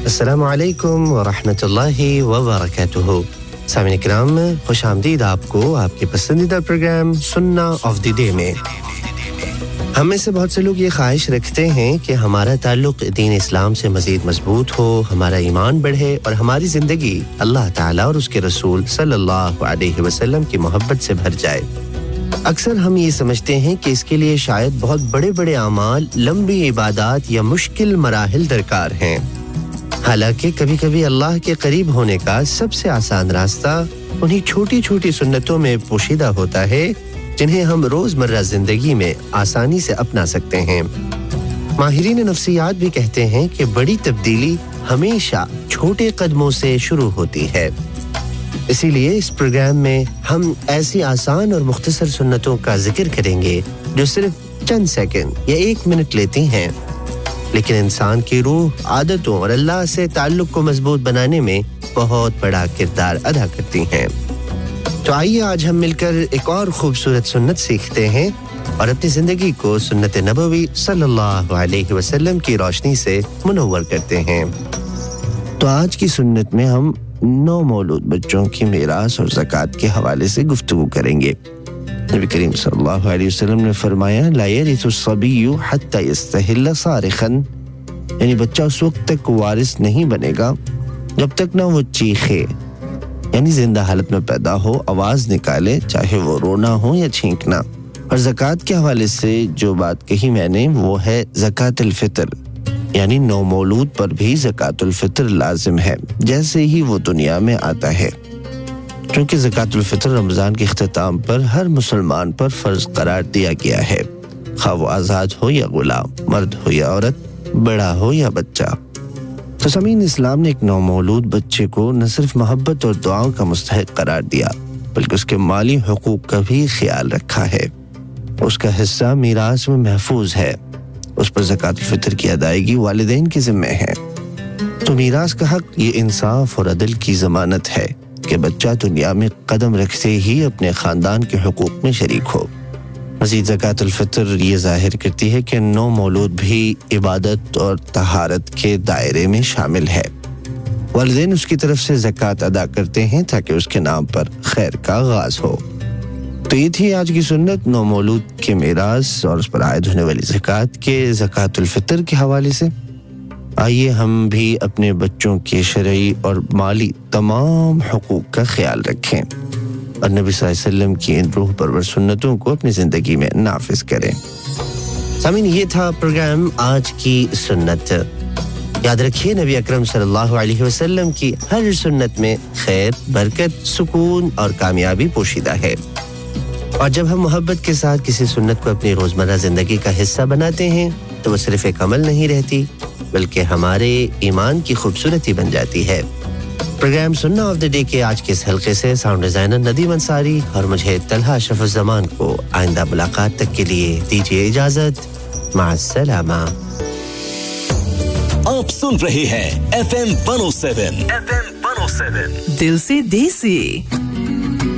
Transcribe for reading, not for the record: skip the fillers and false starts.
अस्सलामु अलैकुम व रहमतुल्लाहि व बरकातुहू। सामीन किराम, खुश आमदीद आपको आपके पसंदीदा प्रोग्राम सुन्ना ऑफ द डे में। हम में से बहुत से लोग ये ख्वाहिश रखते हैं कि हमारा ताल्लुक़ दीन इस्लाम से मज़ीद मजबूत हो, हमारा ईमान बढ़े और हमारी ज़िंदगी अल्लाह ताला और उसके रसूल सल्लल्लाहु अलैहि वसल्लम की मोहब्बत से भर जाए। अक्सर हम ये समझते हैं कि इसके लिए शायद बहुत बड़े-बड़े अमाल, लंबी इबादत या मुश्किल मराहिल दरकार हैं। हालांकि कभी-कभी अल्लाह के करीब होने का सबसे आसान रास्ता उन्हीं छोटी-छोटी सुन्नतों में पोशीदा होता है जिन्हें हम रोजमर्रा जिंदगी में आसानी से अपना सकते हैं। माहिरीन नफ्सियात भी कहते हैं कि बड़ी तब्दीली हमेशा छोटे कदमों से शुरू होती है। इसीलिए इस प्रोग्राम में हम ऐसी आसान और मुख्तसर सुन्नतों का जिक्र करेंगे जो सिर्फ चंद सेकंड या 1 मिनट लेती हैं, लेकिन इंसान की रूह, आदतों और अल्लाह से ताल्लुक को मजबूत बनाने में बहुत बड़ा किरदार अदा करती हैं। तो आइए आज हम मिलकर एक और खूबसूरत सुन्नत सीखते हैं और अपनी जिंदगी को सुन्नत नबवी सल्लल्लाहु अलैहि वसल्लम की रोशनी से मुनव्वर करते हैं। तो आज की सुन्नत में हम नौ मौलूद बच्चों की मीरास और ज़कात के हवाले से गुफ्तगू करेंगे। नबी करीम सल्लल्लाहु अलैहि वसल्लम ने फरमाया, ला यरिथु सबिय्यु हत्ता यस्तहिल्ल सारिखन, यानी बच्चा उस वक्त तक वारिस नहीं बनेगा जब तक ना वो चीखे, यानी जिंदा हालत में पैदा हो, आवाज निकाले, चाहे वो रोना हो या छींकना। और ज़कात के हवाले से जो बात कही मैंने वो है ज़कातुल फितर, यानी नौ मौलूद पर भी ज़कातुल फितर लाजिम है जैसे ही वो दुनिया में आता है, क्योंकि ज़कातुल फितर रमज़ान के इख्तिताम पर हर मुसलमान पर फ़र्ज करार दिया गया है, खा वो आज़ाद हो या गुलाम, मर्द हो या औरत, बड़ा हो या बच्चा। तो समीन इस्लाम ने एक नौमौलूद बच्चे को न सिर्फ मोहब्बत और दुआओं का मुस्तहिक करार दिया बल्कि उसके माली हुकूक का भी ख्याल रखा है। उसका हिस्सा मीरास में महफूज है, उस पर ज़कातुल फितर की अदायगी वालिदैन के ज़िम्मे है। तो मीरास का हक ये इंसाफ और अदल की ज़मानत है कि बच्चा दुनिया में कदम रखते ही अपने ख़ानदान के हुकूक में शरीक हो। मज़ीद ज़कातुल फितर ये ज़ाहिर करती है कि नौ मौलूद भी इबादत और तहारत के दायरे में शामिल है। वालिदैन उसकी तरफ से ज़कात अदा करते हैं ताकि उसके नाम पर खैर का आगाज़ हो। तो ये थी आज की सुन्नत नौ मौलूद के मीरास और उस पर आयद होने वाली ज़कात के ज़कातुल फितर के हवाले से। आइए हम भी अपने बच्चों के शरई और माली तमाम हुकूक का ख्याल रखें और नबी सल्लल्लाहु अलैहि वसल्लम की इन रूह परवर सुन्नतों को अपनी ज़िंदगी में नाफिज करें। सामीन, ये था प्रोग्राम आज की सुन्नत। याद रखिए, नबी अकरम सल्लल्लाहु अलैहि वसल्लम की हर सुन्नत में खैर, बरकत, सुकून और कामयाबी पोशीदा है। और जब हम मोहब्बत के साथ किसी सुन्नत को अपनी रोज़मर्रा ज़िंदगी का हिस्सा बनाते हैं तो वो सिर्फ एक अमल नहीं रहती बल्कि हमारे ईमान की खूबसूरती बन जाती है। प्रोग्राम सुन्ना ऑफ द डे के आज के इस हल्के से साउंड डिजाइनर नदीम अंसारी और मुझे तलहा शफुज़्ज़मान को आइंदा मुलाकात तक के लिए दीजिए इजाजत। माअस्सलामा। आप सुन रहे हैं FM 107 दिल से देसी।